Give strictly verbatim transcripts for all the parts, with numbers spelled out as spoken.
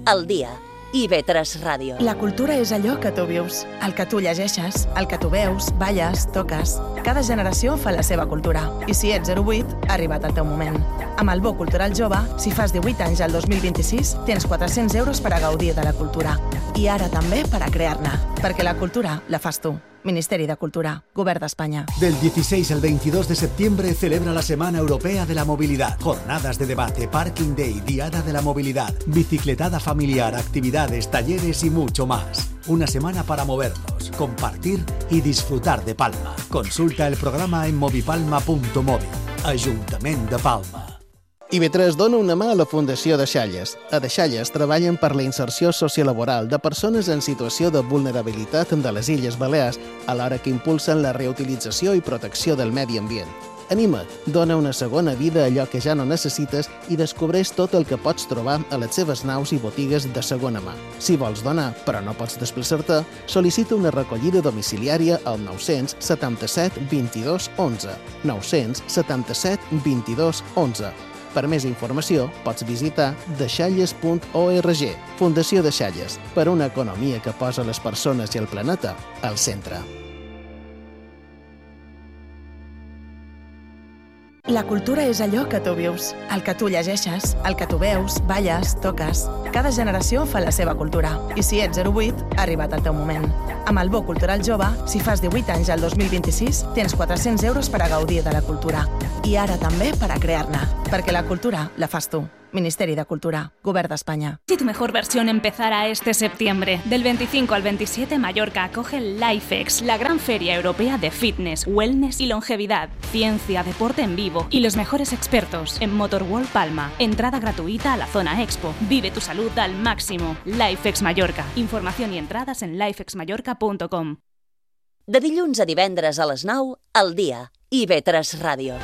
al dia. I ve tres Ràdio. La cultura és allò que tu vius, el que tu llegeixes, el que tu veus, balles, toques. Cada generació fa la seva cultura. I si ets zero vuit, ha arribat el teu moment. Amb el Bo Cultural Jove, si fas divuit anys al dos mil vint-i-sis, tens quatre-cents euros per a gaudir de la cultura. I ara també per a crear-ne. Perquè la cultura la fas tu. Ministeri de Cultura, Govern d'Espanya. Del dieciséis al veintidós de septiembre celebra la Semana Europea de la Movilidad. Jornadas de debate, Parking Day, Diada de la Movilidad, bicicletada familiar, actividades, talleres y mucho más. Una semana para movernos, compartir y disfrutar de Palma. Consulta el programa en movipalma punto móvil. Ayuntamiento de Palma. I B tres dona una mà a la Fundació Deixalles. A Deixalles treballen per la inserció sociolaboral de persones en situació de vulnerabilitat de les Illes Balears, alhora que impulsen la reutilització i protecció del medi ambient. Anima't, dona una segona vida a allò que ja no necessites i descobreix tot el que pots trobar a les seves naus i botigues de segona mà. Si vols donar, però no pots desplaçar-te, sol·licita una recollida domiciliària al nou-cents setanta-set vint-i-dos onze. nou-cents setanta-set vint-i-dos onze. Per més informació, pots visitar deixalles punt org. Fundació Deixalles, per una economia que posa les persones i el planeta al centre. La cultura és allò que tu vius, el que tu llegeixes, el que tu veus, balles, toques. Cada generació fa la seva cultura. I si ets zero vuit, ha arribat el teu moment. Amb el Bo Cultural Jove, si fas divuit anys al dos mil vint-i-sis, tens quatre-cents euros per a gaudir de la cultura. I ara també per a crear-ne. Perquè la cultura la fas tu. Ministeri de Cultura, Govern d'Espanya. Si tu mejor versión empezara este septiembre. Del veinticinco al veintisiete, Mallorca acoge LifeX, la gran feria europea de fitness, wellness y longevidad, ciencia, deporte en vivo y los mejores expertos en Motorworld Palma. Entrada gratuita a la zona Expo. Vive tu salud al máximo. LifeX Mallorca. Información y entradas en lifex mallorca punto com. De dilluns a divendres a les nou, al dia. I B tres Ràdio.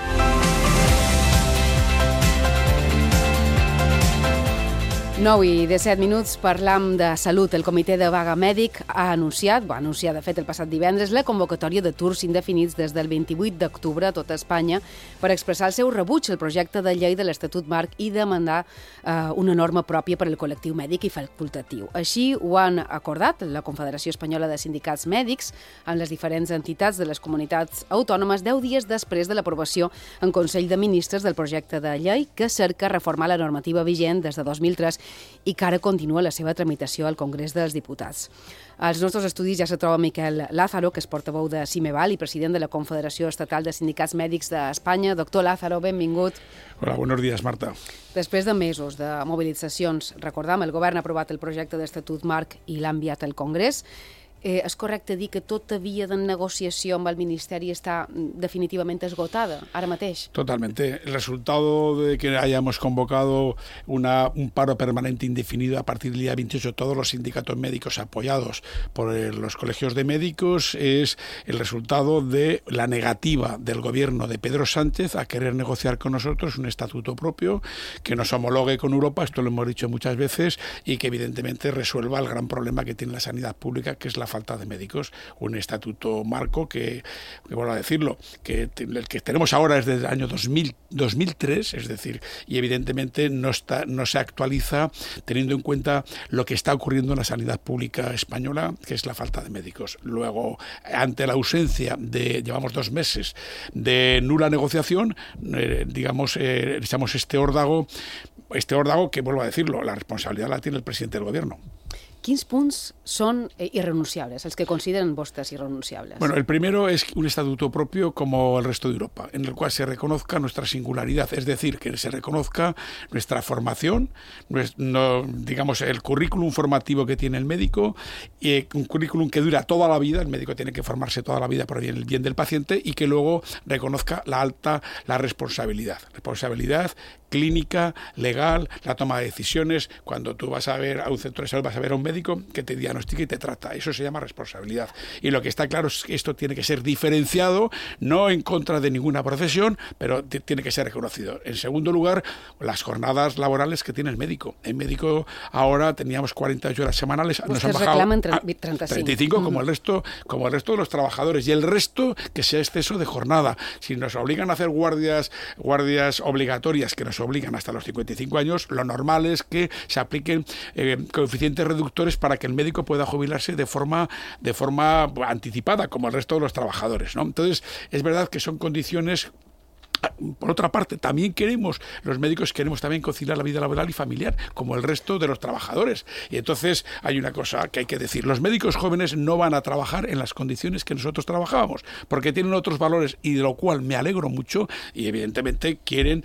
nou i disset minuts, parlam de salut. El Comitè de Vaga Mèdic ha anunciat, va anunciar de fet el passat divendres, la convocatòria de turns indefinits des del vint-i-vuit d'octubre a tota Espanya per expressar el seu rebuig al projecte de llei de l'Estatut Marc i demandar eh, una norma pròpia per al col·lectiu mèdic i facultatiu. Així ho han acordat la Confederació Espanyola de Sindicats Mèdics amb les diferents entitats de les comunitats autònomes deu dies després de l'aprovació en Consell de Ministres del projecte de llei que cerca reformar la normativa vigent des de dos mil tres i que ara continua la seva tramitació al Congrés dels Diputats. Als nostres estudis ja se troba Miquel Lázaro, que és portaveu de Cimeval i president de la Confederació Estatal de Sindicats Mèdics d'Espanya. Doctor Lázaro, benvingut. Hola, buenos días, Marta. Després de mesos de mobilitzacions, recordam, el govern ha aprovat el projecte d'Estatut Marc i l'ha enviat al Congrés. Eh, és correcte dir que tota via de negociació amb el Ministeri està definitivamente esgotada, ara mateix? Totalmente. El resultado de que hayamos convocado una, un paro permanente indefinido a partir del día veintiocho, todos los sindicatos médicos apoyados por eh, los colegios de médicos, es el resultado de la negativa del gobierno de Pedro Sánchez a querer negociar con nosotros un estatuto propio que nos homologue con Europa, esto lo hemos dicho muchas veces, y que evidentemente resuelva el gran problema que tiene la sanidad pública, que es la falta de médicos. Un estatuto marco que, que vuelvo a decirlo, que el que tenemos ahora es del año dos mil, dos mil tres, es decir, y evidentemente no, está, no se actualiza teniendo en cuenta lo que está ocurriendo en la sanidad pública española, que es la falta de médicos. Luego, ante la ausencia de, llevamos dos meses, de nula negociación, eh, digamos, eh, echamos este órdago, este órdago que, vuelvo a decirlo, la responsabilidad la tiene el presidente del gobierno. Quins punts són irrenunciables, els que consideren vostres irrenunciables? Bueno, el primero es un estatuto propio como el resto de Europa, en el cual se reconozca nuestra singularidad, es decir, que se reconozca nuestra formación, nuestro, digamos, el currículum formativo que tiene el médico, y un currículum que dura toda la vida, el médico tiene que formarse toda la vida por el bien del paciente, y que luego reconozca la alta, la responsabilidad, responsabilidad clínica, legal, la toma de decisiones. Cuando tú vas a ver a un centro de salud, vas a ver a un médico que te diagnostica y te trata. Eso se llama responsabilidad. Y lo que está claro es que esto tiene que ser diferenciado, no en contra de ninguna profesión, pero t- tiene que ser reconocido. En segundo lugar, las jornadas laborales que tiene el médico. El médico ahora teníamos cuarenta y ocho horas semanales, nos han bajado reclaman a treinta y cinco, treinta y cinco como, el resto, como el resto de los trabajadores, y el resto que sea exceso de jornada. Si nos obligan a hacer guardias, guardias obligatorias, que nos nos obligan hasta los cincuenta y cinco años, lo normal es que se apliquen eh, coeficientes reductores para que el médico pueda jubilarse de forma, de forma anticipada, como el resto de los trabajadores, ¿no? Entonces, es verdad que son condiciones. Por otra parte, también queremos, los médicos queremos también conciliar la vida laboral y familiar, como el resto de los trabajadores. Y entonces hay una cosa que hay que decir, los médicos jóvenes no van a trabajar en las condiciones que nosotros trabajábamos, porque tienen otros valores, y de lo cual me alegro mucho, y evidentemente quieren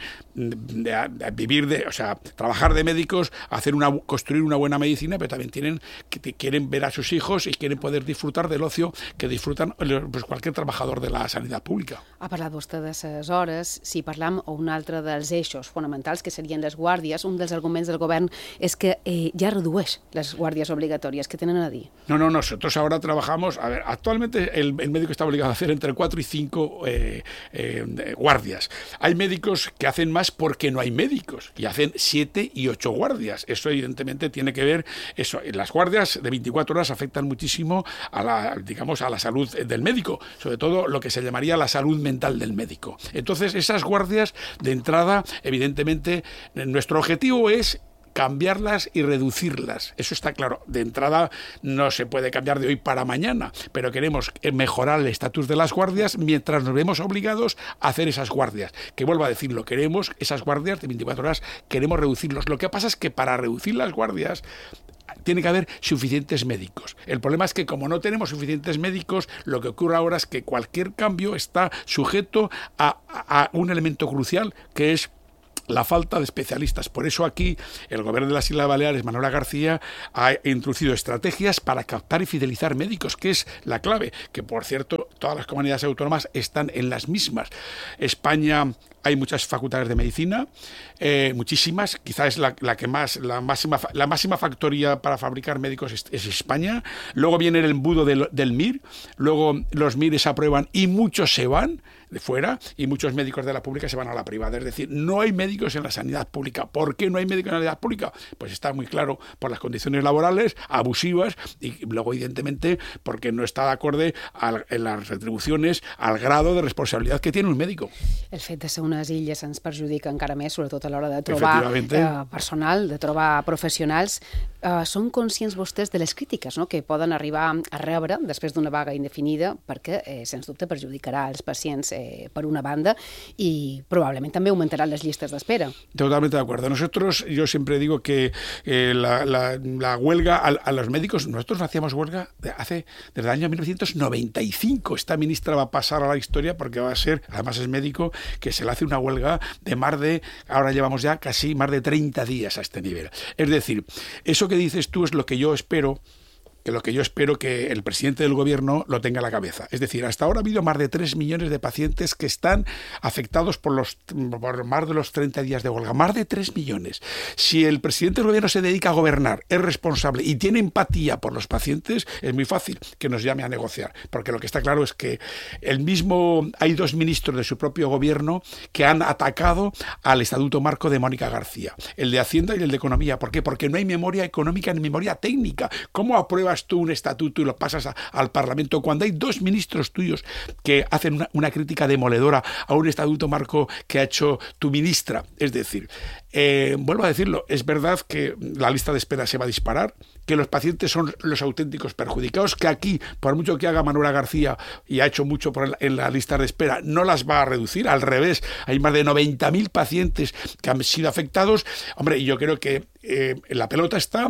de, de vivir de, o sea, trabajar de médicos, hacer una, construir una buena medicina, pero también tienen, que, quieren ver a sus hijos y quieren poder disfrutar del ocio que disfrutan pues, cualquier trabajador de la sanidad pública. Ha parlat vostè de les hores. Si parlam un altre dels eixos fonamentals, que serien les guàrdies, un dels arguments del govern és que eh, ja redueix les guàrdies obligatòries. ¿Qué tienen a dir? No, no, nosotros ahora trabajamos, a ver, actualmente el, el médico está obligado a hacer entre cuatro y cinco eh, eh, guardias. Hay médicos que hacen más porque no hay médicos y hacen siete y ocho guardias. Eso evidentemente tiene que ver, eso, las guardias de veinticuatro horas afectan muchísimo a la, digamos, a la salud del médico, sobre todo lo que se llamaría la salud mental del médico. Entonces, esas guardias, de entrada, evidentemente, nuestro objetivo es cambiarlas y reducirlas. Eso está claro. De entrada no se puede cambiar de hoy para mañana, pero queremos mejorar el estatus de las guardias mientras nos vemos obligados a hacer esas guardias. Que vuelvo a decirlo, queremos esas guardias de veinticuatro horas, queremos reducirlos. Lo que pasa es que para reducir las guardias tiene que haber suficientes médicos. El problema es que como no tenemos suficientes médicos, lo que ocurre ahora es que cualquier cambio está sujeto a, a un elemento crucial, que es la falta de especialistas. Por eso aquí el gobierno de las Islas Baleares, Manuela García, ha introducido estrategias para captar y fidelizar médicos, que es la clave, que por cierto todas las comunidades autónomas están en las mismas. España, hay muchas facultades de medicina, eh, muchísimas, quizás es la, la que más, la máxima, la máxima factoría para fabricar médicos es, es España. Luego viene el embudo del, del M I R, luego los M I R se aprueban y muchos se van de fuera y muchos médicos de la pública se van a la privada. Es decir, no hay médicos en la sanidad pública. ¿Por qué no hay médicos en la sanidad pública? Pues está muy claro, por las condiciones laborales abusivas y luego evidentemente porque no está de acuerdo en las retribuciones al grado de responsabilidad que tiene un médico. El fet de ser unes illes ens perjudica encara més, sobretot a l'hora de trobar eh, personal, de trobar professionals. Eh, són conscients vostès de les crítiques, no?, que poden arribar a rebre després d'una vaga indefinida, perquè, eh, sens dubte, perjudicarà els pacients eh, per una banda y probablemente también aumentarán las listas de espera. Totalmente de acuerdo. Nosotros, yo siempre digo que eh, la, la, la huelga a, a los médicos, nosotros no hacíamos huelga de hace, desde el año mil novecientos noventa y cinco. Esta ministra va a pasar a la historia porque va a ser, además es médico, que se le hace una huelga de más de, ahora llevamos ya casi más de treinta días a este nivel. Es decir, eso que dices tú es lo que yo espero, que lo que yo espero que el presidente del gobierno lo tenga en la cabeza. Es decir, hasta ahora ha habido más de tres millones de pacientes que están afectados por, los, por más de los treinta días de huelga. Más de tres millones. Si el presidente del gobierno se dedica a gobernar, es responsable y tiene empatía por los pacientes, es muy fácil que nos llame a negociar. Porque lo que está claro es que el mismo, hay dos ministros de su propio gobierno que han atacado al Estatuto Marco de Mónica García. El de Hacienda y el de Economía. ¿Por qué? Porque no hay memoria económica ni memoria técnica. ¿Cómo apruebas tú un estatuto y lo pasas a, al Parlamento cuando hay dos ministros tuyos que hacen una, una crítica demoledora a un estatuto marco que ha hecho tu ministra? Es decir, eh, vuelvo a decirlo, es verdad que la lista de espera se va a disparar, que los pacientes son los auténticos perjudicados, que aquí, por mucho que haga Manuela García, y ha hecho mucho por el, en la lista de espera, no las va a reducir, al revés, hay más de noventa mil pacientes que han sido afectados. Hombre, yo creo que eh, la pelota está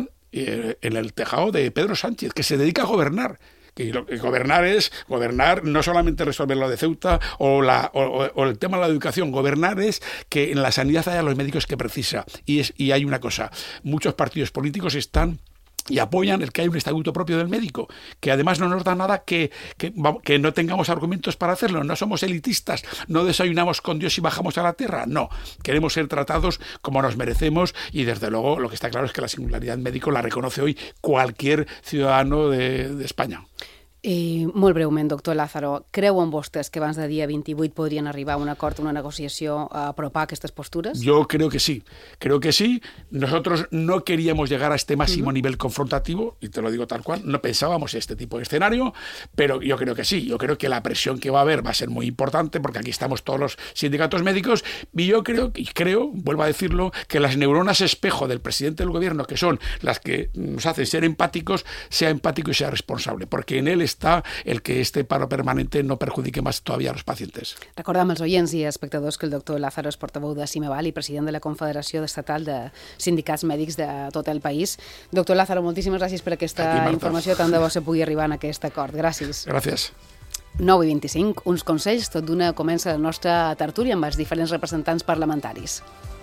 en el tejado de Pedro Sánchez, que se dedica a gobernar. Que lo que gobernar es gobernar, no solamente resolver lo de Ceuta o, la, o, o el tema de la educación. Gobernar es que en la sanidad haya los médicos que precisa. Y, es, y hay una cosa, muchos partidos políticos están y apoyan el que hay un estatuto propio del médico, que además no nos da nada que, que, que no tengamos argumentos para hacerlo. No somos elitistas, no desayunamos con Dios y bajamos a la tierra. No, queremos ser tratados como nos merecemos y desde luego lo que está claro es que la singularidad médico la reconoce hoy cualquier ciudadano de, de España. I molt breument, doctor Lázaro, creuen vostès que abans del dia vint-i-vuit podrien arribar a un acord, una negociació, a apropar aquestes postures? Yo creo que sí, creo que sí. Nosotros no queríamos llegar a este máximo uh-huh. nivel confrontativo, y te lo digo tal cual, no pensábamos en este tipo de escenario, pero yo creo que sí, yo creo que la presión que va a haber va a ser muy importante, porque aquí estamos todos los sindicatos médicos, y yo creo, y creo, vuelvo a decirlo, que las neuronas espejo del presidente del gobierno, que son las que nos hacen ser empáticos, sea empático y sea responsable, porque en él está el que este paro permanente no perjudique más todavía a los pacientes. Recordem als oients i espectadors que el doctor Lázaro és portaveu de CIMEVAL i president de la Confederació Estatal de Sindicats Mèdics de tot el país. Doctor Lázaro, moltíssimes gràcies per aquesta Aquí, informació, tant de bo se pugui arribar en aquest acord. Gràcies. Gràcies. nou i vint-i-cinc, uns consells, tot d'una comença la nostra tertúlia amb els diferents representants parlamentaris.